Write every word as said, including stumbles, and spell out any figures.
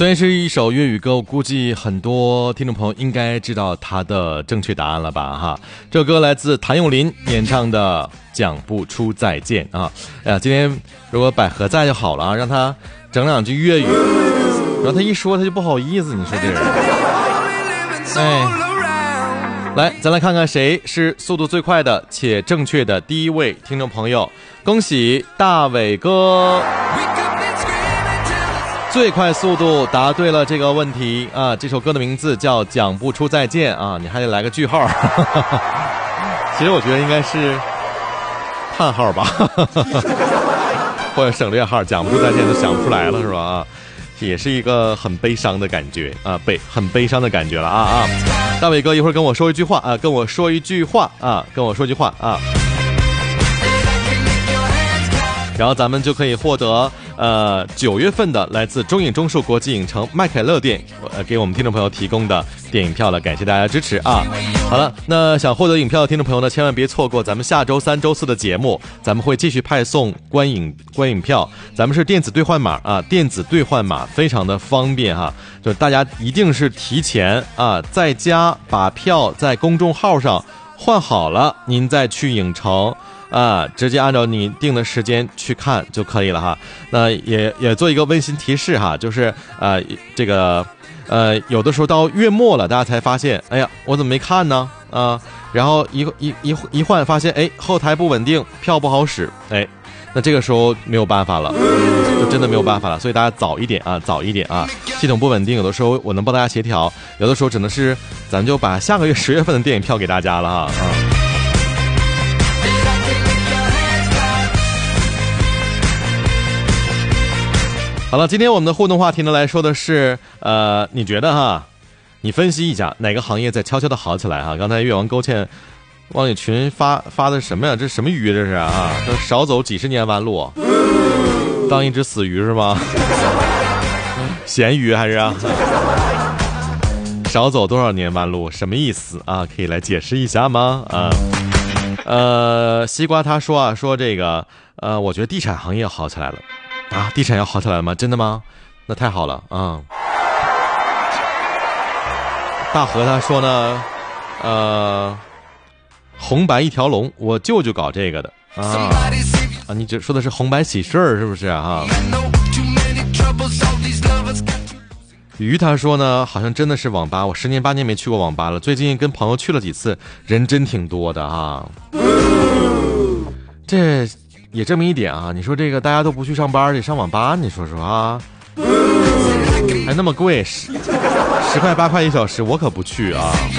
虽然是一首粤语歌，我估计很多听众朋友应该知道它的正确答案了吧哈。这首歌来自谭咏麟演唱的《讲不出再见》啊。哎呀，今天如果百合在就好了啊，让他整两句粤语，然后他一说他就不好意思，你说这人。哎，来，咱来看看谁是速度最快的且正确的第一位听众朋友，恭喜大伟哥。最快速度答对了这个问题啊！这首歌的名字叫《讲不出再见》啊，你还得来个句号。其实我觉得应该是叹号吧，或者省略号，讲不出再见都想不出来了是吧？啊，也是一个很悲伤的感觉啊，悲很悲伤的感觉了啊啊！大伟哥一会儿跟我说一句话啊，跟我说一句话啊，跟我说一句话啊。然后咱们就可以获得呃九月份的来自中影中数国际影城麦凯乐店呃给我们听众朋友提供的电影票了，感谢大家支持啊！好了，那想获得影票的听众朋友呢，千万别错过咱们下周三、周四的节目，咱们会继续派送观影观影票，咱们是电子兑换码啊，电子兑换码非常的方便哈，就大家一定是提前啊，在家把票在公众号上换好了，您再去影城。啊，直接按照你定的时间去看就可以了哈。那也也做一个温馨提示哈，就是呃这个呃有的时候到月末了，大家才发现，哎呀，我怎么没看呢？啊，然后一一一一换发现，哎，后台不稳定，票不好使，哎，那这个时候没有办法了，就真的没有办法了。所以大家早一点啊，早一点啊，系统不稳定，有的时候我能帮大家协调，有的时候只能是咱就把下个月十月份的电影票给大家了哈啊。好了，今天我们的互动话题呢来说的是，呃，你觉得哈，你分析一下哪个行业在悄悄的好起来哈？刚才越王勾芡往里群发发的什么呀？这什么鱼这是啊？这少走几十年弯路，当一只死鱼是吗？咸鱼还是啊？少走多少年弯路？什么意思啊？可以来解释一下吗？啊，呃，西瓜他说啊，说这个，呃，我觉得地产行业好起来了。啊，地产要好起来了吗？真的吗？那太好了啊！大和他说呢，呃，红白一条龙，我舅舅搞这个的啊啊！你这说的是红白喜事儿是不是啊？鱼他说呢，好像真的是网吧，我十年八年没去过网吧了，最近跟朋友去了几次，人真挺多的啊。这。也证明一点啊，你说这个大家都不去上班，得上网吧，你说说啊，还那么贵，十十块八块一小时，我可不去啊。